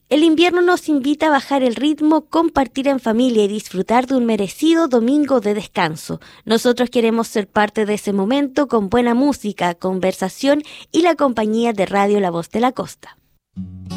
El invierno nos invita a bajar el ritmo, compartir en familia y disfrutar de un merecido domingo de descanso. Nosotros queremos ser parte de ese momento con buena música, conversación y la compañía de Radio La Voz de la Costa.